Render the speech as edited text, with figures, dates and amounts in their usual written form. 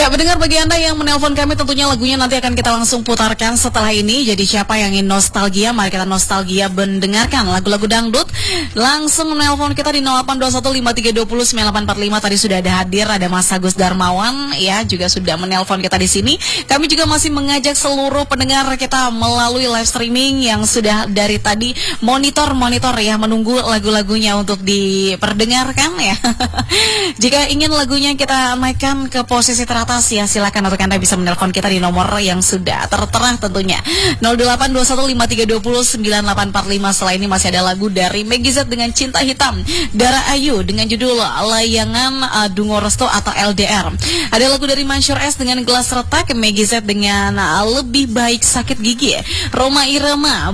Ya, mendengar bagi Anda yang menelpon kami, tentunya lagunya nanti akan kita langsung putarkan setelah ini. Jadi siapa yang ingin nostalgia, mari kita nostalgia mendengarkan lagu-lagu dangdut. Langsung menelpon kita di 082153209845. Tadi sudah ada hadir, ada Mas Agus Darmawan ya, juga sudah menelpon kita di sini. Kami juga masih mengajak seluruh pendengar kita melalui live streaming yang sudah dari tadi monitor ya, menunggu lagu-lagunya untuk diperdengarkan ya. Jika ingin lagunya kita naikkan ke posisi teratas ya, silakan untuk Anda bisa menelpon kita di nomor yang sudah tertera tentunya 082153209845. Setelah ini masih ada lagu dari Meggy Z dengan Cinta Hitam, Dara Ayu dengan judul Layangan Dungo Resto atau LDR. Ada lagu dari Mansyur S dengan Gelas Retak, Meggy Z dengan Lebih Baik Sakit Gigi, Roma Irama